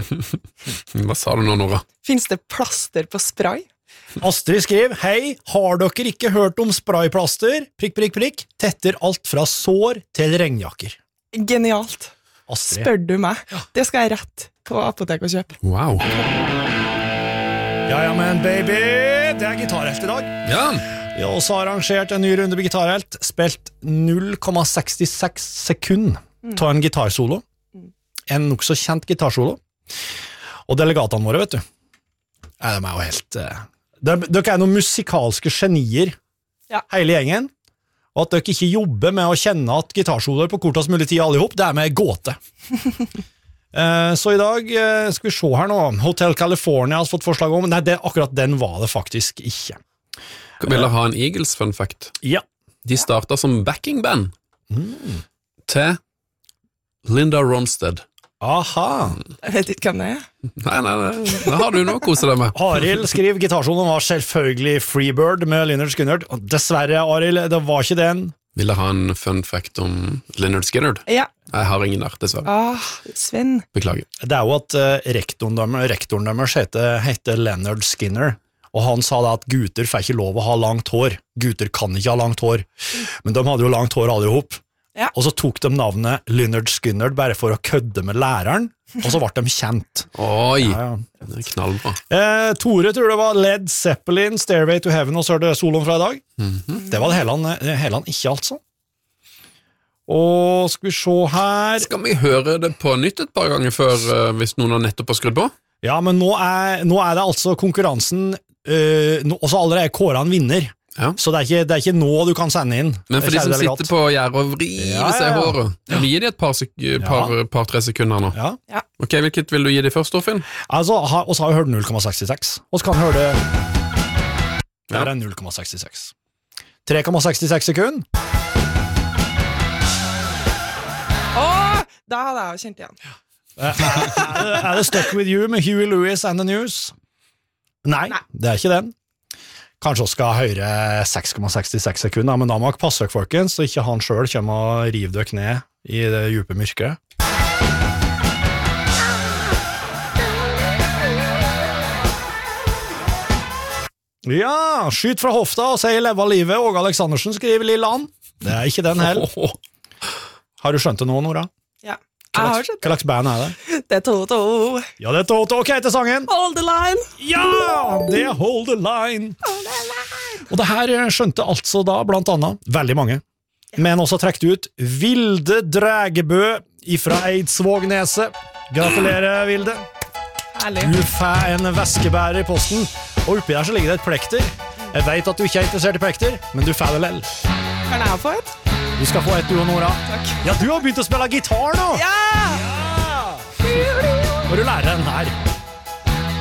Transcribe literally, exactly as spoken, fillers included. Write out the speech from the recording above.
Hva sa du nå, Nora? Finns det plaster på spray? Astrid skriver, hei, har dere ikke hørt om sprayplaster? Prikk, prikk, prikk. Tetter alt fra sår til regnjakker. Genialt. Astrid. Spør du meg? Det skal jeg rett på apotek og kjøpe. Wow. Ja, ja, men baby, det er gitarhelt i dag. Ja. Vi har også arrangert en ny runde med gitarhelt, spilt null komma sekstiseks sekund til en gitarsolo. En nok så kjent gitarsolo. Og delegatene våre, vet du, er de jo helt... Uh, dere er noen musikalske genier, ja. Hele gjengen, og at dere ikke jobber med å kjenne at gitarsoloer på kortest mulig tid alle ihop, det er med gåte. uh, så i dag uh, skal vi se her nå, Hotel California har fått forslag om, nei, det, akkurat den var det faktisk ikke. Vil dere ha en Eagles fun fact? Ja. De startet som backingband Mm. til Linda Ronstadt. Aha. Jeg vet ikke hvem det er. Nei, nei, nei, da har du noe å kose deg med. Arild skriver, gitarsoloen var selvfølgelig Freebird med Lynyrd Skynyrd. Dessverre, Arild, det var ikke den. Vil dere ha en fun fact om Lynyrd Skynyrd? Ja. Jeg har ingen der, dessverre. Ah, Sven. Beklager. Det er jo at uh, rektoren, rektoren deres heter, heter Leonard Skinner, og han sa da at gutter får ikke lov å ha langt hår. Gutter kan ikke ha langt hår. Men de hadde jo langt hår alle ihop. Ja. Og så tok de navnet Lynyrd Skynyrd bare for å kødde med læreren, og så ble de kjent. Oi, Ja, ja. det er knallbra. Eh, Tore tror det var Led Zeppelin, Stairway to Heaven, og så er det soloen fra i dag. Mhm. Det var det hele han, hele han ikke, altså. Og skal vi se her... Skal vi høre det på nytt et par ganger før, uh, hvis noen har nettopp har skrudd på? Ja, men nå er, nå er det altså konkurransen, øh, nå, også allerede kåret en vinner. Ja. Så det er, ikke, det er ikke nå du kan sende inn. Men for de kjære som delegat. sitter på gjerdet og vrir Ja, ja, seg i ja. håret, jeg vil gi dem et par, sek par, par tre sekunder nå. Ja. Ja. Ok, hvilket vil du gi dem først, Torfinn? Altså, ha, og så har vi hørt null komma sekstiseks. Og så kan vi høre det... Det Ja. er null komma sekstiseks. tre komma sekstiseks sekund. Åh, da hadde jeg jo kjent igjen. Er, er, er det Stuck With You med Huey Lewis and the News? Nei, Nei. det er ikke den. Kanskje vi skal høre seks komma sekstiseks sekunder, men da må dere passe dere, folkens, så ikke han selv kommer og river dere ned i det dype mørket. Ja, skyt fra hofta og sier leve av livet, Åge Aleksandersen skriver Lilland. Det er ikke den heller. Har du skjønt det nå, Nora? Ja. Hva Jeg har slags, skjønt hva slags band er det? det. Det er Toto. Ja, det er Toto. Ok, til sangen. Hold the line. Ja, det er Hold the Line. Og det her skjønte altså da, blant annet, veldig mange. Men også trekt ut Vilde Drægebø ifra Eidsvågneset. Gratulerer, Vilde. Herlig. Du får en veskebærer i posten, og oppi der så ligger det et plekter. Jeg vet at du ikke er interessert i plekter, men du får det lell. Kan jeg få et? Du skal få et, du og Nora. Takk. Ja, du har begynt å spille gitar nå! Ja! Ja! Må du lære den her.